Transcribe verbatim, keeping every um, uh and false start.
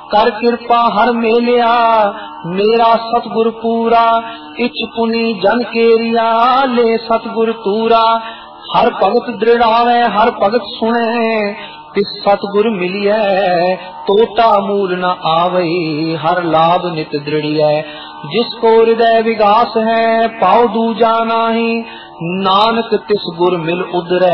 कर कृपा हर मेलिया मेरा सतगुर पूरा। इच पुनि जन केरिया ले सतगुर तूरा। हर भगत दृढ़ावे हर भगत सुने तिस सतगुर मिलिए तोटा मूल न आवे हर लाभ नित दृढ़िय। जिसको हृदय विगास है पाओ दूजा नाही नानक तिस गुर मिल उदरै